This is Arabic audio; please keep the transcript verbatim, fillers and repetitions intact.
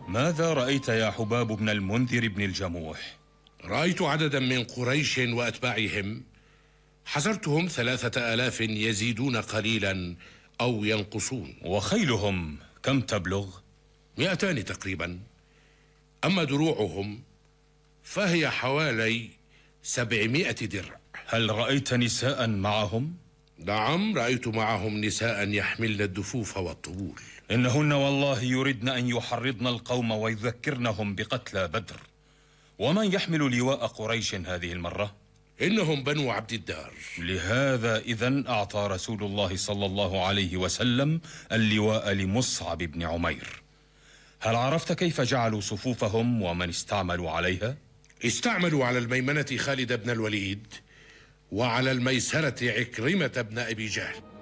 ماذا رأيت يا حباب بن المنذر بن الجموح؟ رأيت عددا من قريش وأتباعهم، حصرتهم ثلاثة آلاف يزيدون قليلا أو ينقصون. وخيلهم كم تبلغ؟ مئتان تقريبا. أما دروعهم فهي حوالي سبعمائة درع. هل رأيت نساء معهم؟ نعم، رأيت معهم نساء يحملن الدفوف والطبول. إنهن والله يردن أن يحرضن القوم ويذكرنهم بقتلى بدر. ومن يحمل لواء قريش هذه المرة؟ إنهم بنو عبد الدار. لهذا إذن أعطى رسول الله صلى الله عليه وسلم اللواء لمصعب بن عمير. هل عرفت كيف جعلوا صفوفهم ومن استعملوا عليها؟ استعملوا على الميمنة خالد بن الوليد، وعلى الميسرة عكرمة بن أبي جهل.